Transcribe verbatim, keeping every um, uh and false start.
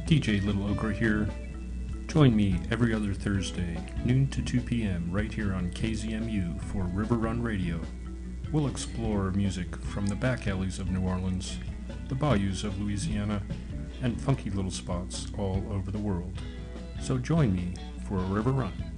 D J Little Ochre here. Join me every other Thursday, noon to two p.m. right here on K Z M U for River Run Radio. We'll explore music from the back alleys of New Orleans, the bayous of Louisiana, and funky little spots all over the world. So join me for a River Run.